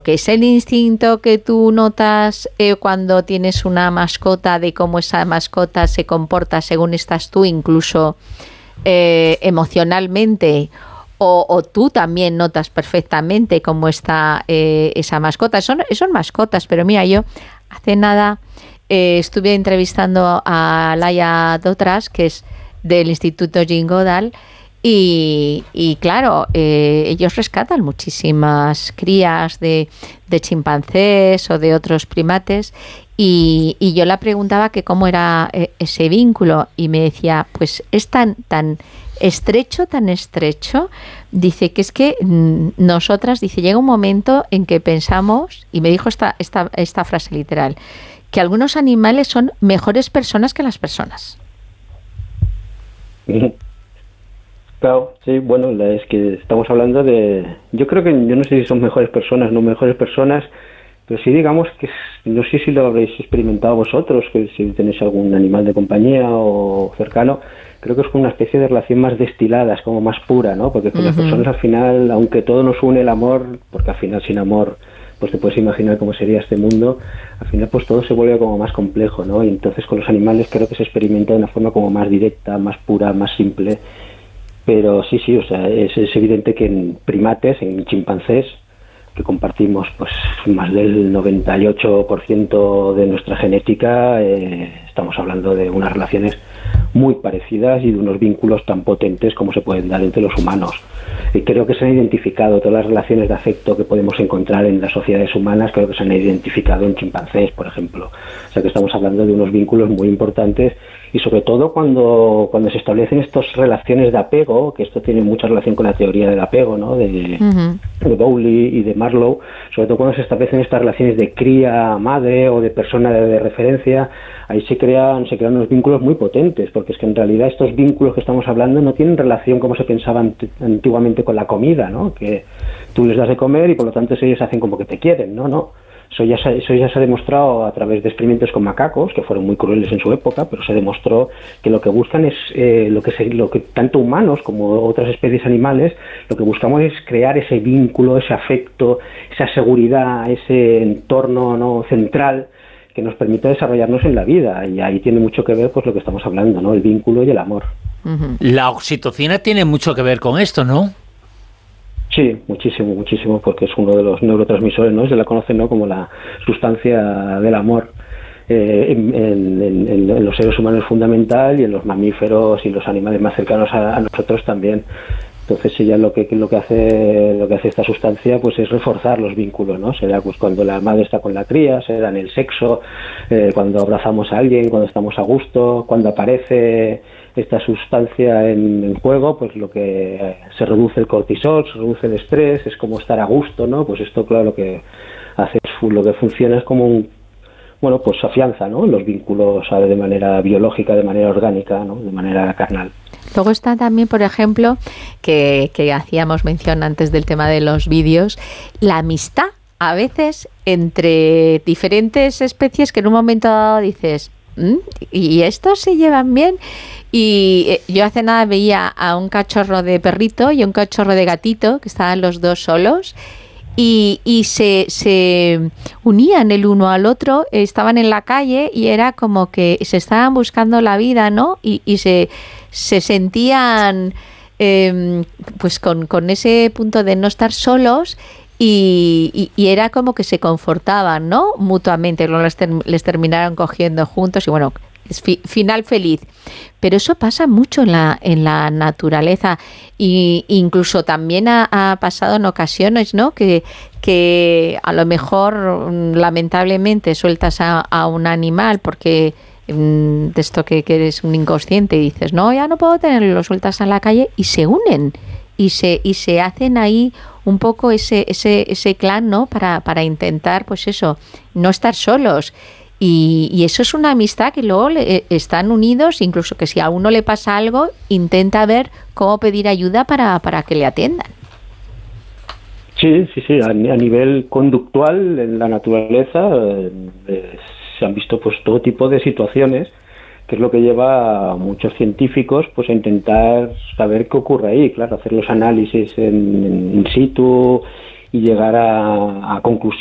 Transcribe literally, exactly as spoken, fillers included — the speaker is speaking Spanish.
que es el instinto que tú notas eh, cuando tienes una mascota, de cómo esa mascota se comporta según estás tú, incluso eh, emocionalmente, o, o tú también notas perfectamente cómo está eh, esa mascota. Son, son mascotas, pero mira, yo hace nada eh, estuve entrevistando a Laia Dotras, que es del Instituto Jane Goodall, Y, y claro, eh, ellos rescatan muchísimas crías de, de chimpancés o de otros primates y, y yo la preguntaba que cómo era eh, ese vínculo y me decía, pues es tan, tan estrecho, tan estrecho, dice que es que mm, nosotras, dice, llega un momento en que pensamos, y me dijo esta, esta, esta frase literal, que algunos animales son mejores personas que las personas. Claro, sí, bueno, es que estamos hablando de... Yo creo que, yo no sé si son mejores personas, no mejores personas, pero sí digamos que, no sé si lo habréis experimentado vosotros, que si tenéis algún animal de compañía o cercano, creo que es como una especie de relación más destilada, es como más pura, ¿no? Porque con uh-huh. las personas al final, aunque todo nos une el amor, porque al final sin amor, pues te puedes imaginar cómo sería este mundo, al final pues todo se vuelve como más complejo, ¿no? Y entonces con los animales creo que se experimenta de una forma como más directa, más pura, más simple. Pero sí, sí, o sea, es, es evidente que en primates, en chimpancés, que compartimos pues más del noventa y ocho por ciento de nuestra genética, eh, estamos hablando de unas relaciones muy parecidas y de unos vínculos tan potentes como se pueden dar entre los humanos. Y creo que se han identificado todas las relaciones de afecto que podemos encontrar en las sociedades humanas, creo que se han identificado en chimpancés, por ejemplo. O sea que estamos hablando de unos vínculos muy importantes y sobre todo cuando, cuando se establecen estas relaciones de apego, que esto tiene mucha relación con la teoría del apego, ¿no? de, uh-huh. de Bowley y de Marlowe, sobre todo cuando se establecen estas relaciones de cría-madre o de persona de, de referencia, ahí se crean, se crean unos vínculos muy potentes, porque es que en realidad estos vínculos que estamos hablando no tienen relación como se pensaba ant- antiguamente con la comida, ¿no? Que tú les das de comer y por lo tanto ellos hacen como que te quieren, no, no. Eso ya, se, eso ya se ha demostrado a través de experimentos con macacos, que fueron muy crueles en su época, pero se demostró que lo que buscan es, eh, lo que se, lo que tanto humanos como otras especies animales, lo que buscamos es crear ese vínculo, ese afecto, esa seguridad, ese entorno, ¿no?, central, que nos permite desarrollarnos en la vida. Y ahí tiene mucho que ver pues lo que estamos hablando, ¿no?, el vínculo y el amor. Uh-huh. La oxitocina tiene mucho que ver con esto, ¿no? Sí, muchísimo, muchísimo, porque es uno de los neurotransmisores, ¿no? Se la conoce, ¿no?, como la sustancia del amor. Eh, en, en, en, en los seres humanos es fundamental y en los mamíferos y los animales más cercanos a, a nosotros también. Entonces ella lo que lo que hace lo que hace esta sustancia pues es reforzar los vínculos, ¿no? Será pues cuando la madre está con la cría, será en el sexo, eh, cuando abrazamos a alguien, cuando estamos a gusto, cuando aparece esta sustancia en, en juego, pues lo que eh, se reduce el cortisol, se reduce el estrés, es como estar a gusto, ¿no? Pues esto, claro, lo que hace es, lo que funciona es como un, bueno, pues afianza, ¿no?, los vínculos, ¿sabe?, de manera biológica, de manera orgánica, ¿no?, de manera carnal. Luego está también, por ejemplo, que, que hacíamos mención antes del tema de los vídeos, la amistad a veces entre diferentes especies que en un momento dado dices, ¿Mm? ¿y estos se llevan bien? Y eh, yo hace nada veía a un cachorro de perrito y un cachorro de gatito que estaban los dos solos y, y se, se unían el uno al otro, estaban en la calle y era como que se estaban buscando la vida, ¿no? Y, y se, se sentían eh, pues con, con ese punto de no estar solos. Y, y, y era como que se confortaban, ¿no?, mutuamente, luego les, ter, les terminaron cogiendo juntos y bueno, es fi, final feliz. Pero eso pasa mucho en la, en la naturaleza y incluso también ha, ha pasado en ocasiones, ¿no?, que, que a lo mejor lamentablemente sueltas a, a un animal porque de esto que, que eres un inconsciente y dices, no, ya no puedo tenerlo, lo sueltas a la calle y se unen y se, y se hacen ahí un poco ese ese ese clan, ¿no?, para para intentar pues eso, no estar solos y, y eso es una amistad que luego le, están unidos, incluso que si a uno le pasa algo intenta ver cómo pedir ayuda para para que le atiendan. Sí, sí, sí, a, a nivel conductual en la naturaleza eh, se han visto pues todo tipo de situaciones, que es lo que lleva a muchos científicos pues a intentar saber qué ocurre ahí, claro, hacer los análisis en, en in situ y llegar a, a conclusiones